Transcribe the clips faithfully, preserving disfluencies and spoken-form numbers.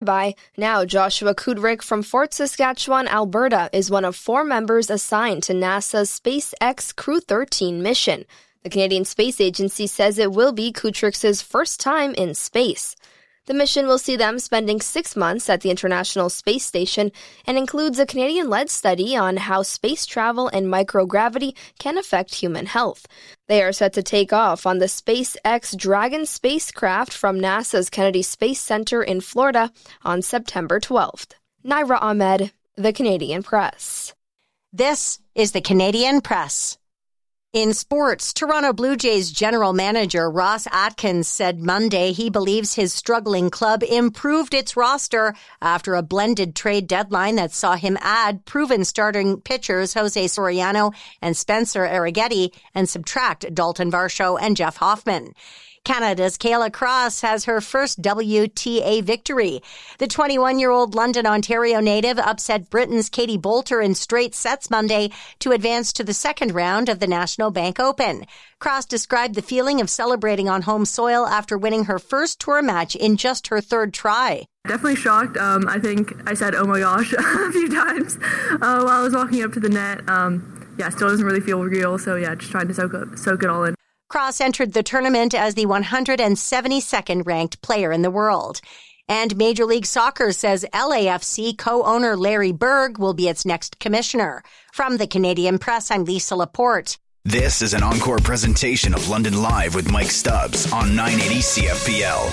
by. Now, Joshua Kudrick from Fort Saskatchewan, Alberta, is one of four members assigned to NASA's SpaceX Crew thirteen mission. The Canadian Space Agency says it will be Kudrick's first time in space. The mission will see them spending six months at the International Space Station and includes a Canadian-led study on how space travel and microgravity can affect human health. They are set to take off on the SpaceX Dragon spacecraft from NASA's Kennedy Space Center in Florida on September twelfth. Naira Ahmed, The Canadian Press. This is The Canadian Press. In sports, Toronto Blue Jays general manager Ross Atkins said Monday he believes his struggling club improved its roster after a blended trade deadline that saw him add proven starting pitchers Jose Soriano and Spencer Arrighetti and subtract Dalton Varsho and Jeff Hoffman. Canada's Kayla Cross has her first W T A victory. The twenty-one-year-old London, Ontario native upset Britain's Katie Boulter in straight sets Monday to advance to the second round of the National Bank Open. Cross described the feeling of celebrating on home soil after winning her first tour match in just her third try. Definitely shocked. Um, I think I said, oh my gosh, a few times uh, while I was walking up to the net. Um, yeah, still doesn't really feel real. So yeah, just trying to soak, up, soak it all in. Cross entered the tournament as the one hundred seventy-second ranked player in the world. And Major League Soccer says L A F C co-owner Larry Berg will be its next commissioner. From the Canadian Press, I'm Lisa Laporte. This is an encore presentation of London Live with Mike Stubbs on nine eighty C F P L.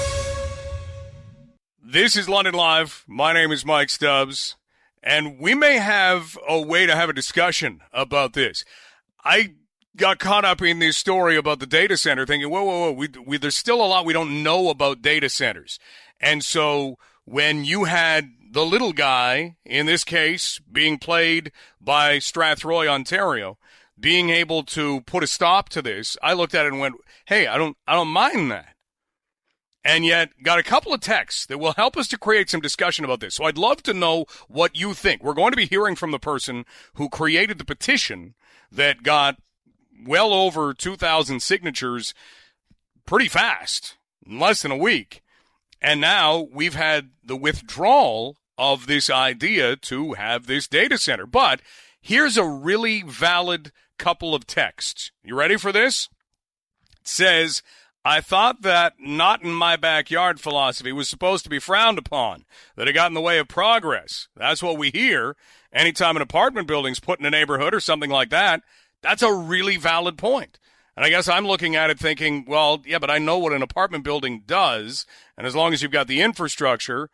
This is London Live. My name is Mike Stubbs, and we may have a way to have a discussion about this. I got caught up in this story about the data center thinking, whoa, whoa, whoa, we, we, there's still a lot we don't know about data centers. And so when you had the little guy, in this case, being played by Strathroy, Ontario, being able to put a stop to this, I looked at it and went, hey, I don't, I don't mind that. And yet got a couple of texts that will help us to create some discussion about this. So I'd love to know what you think. We're going to be hearing from the person who created the petition that got well over two thousand signatures pretty fast, in less than a week. And now we've had the withdrawal of this idea to have this data center. But here's a really valid couple of texts. You ready for this? It says, I thought that not in my backyard philosophy was supposed to be frowned upon, that it got in the way of progress. That's what we hear anytime an apartment building's put in a neighborhood or something like that. That's a really valid point. And I guess I'm looking at it thinking, well, yeah, but I know what an apartment building does, and as long as you've got the infrastructure,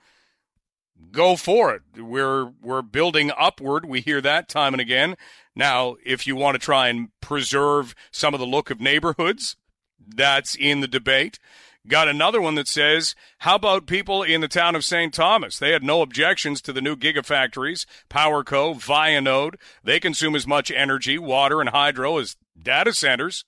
go for it. We're we're building upward. We hear that time and again. Now, if you want to try and preserve some of the look of neighborhoods, that's in the debate. Got another one that says, how about people in the town of Saint Thomas? They had no objections to the new gigafactories, PowerCo, Vianode. They consume as much energy, water, and hydro as data centers.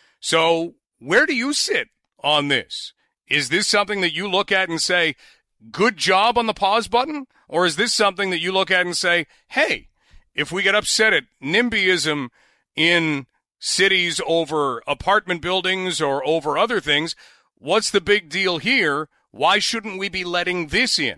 So where do you sit on this? Is this something that you look at and say, good job on the pause button? Or is this something that you look at and say, hey, if we get upset at NIMBYism in cities over apartment buildings or over other things, what's the big deal here? Why shouldn't we be letting this in?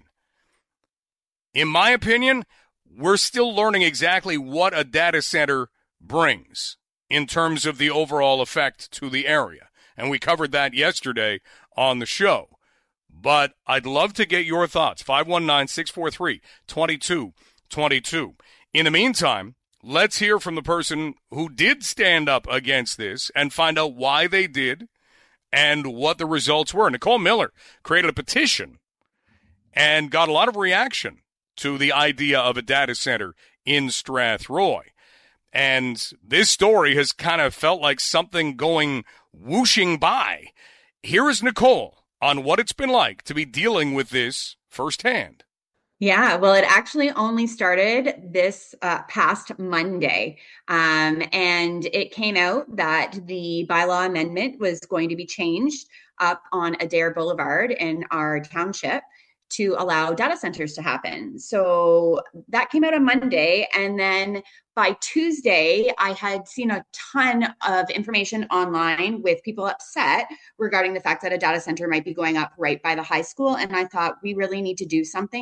In my opinion, we're still learning exactly what a data center brings in terms of the overall effect to the area. And we covered that yesterday on the show. But I'd love to get your thoughts. five one nine, six four three, two two two two. In the meantime, let's hear from the person who did stand up against this and find out why they did and what the results were. Nicole Miller created a petition and got a lot of reaction to the idea of a data center in Strathroy. And this story has kind of felt like something going whooshing by. Here is Nicole on what it's been like to be dealing with this firsthand. Yeah, well, it actually only started this uh, past Monday, um, and it came out that the bylaw amendment was going to be changed up on Adair Boulevard in our township to allow data centers to happen. So that came out on Monday, and then by Tuesday, I had seen a ton of information online with people upset regarding the fact that a data center might be going up right by the high school, and I thought we really need to do something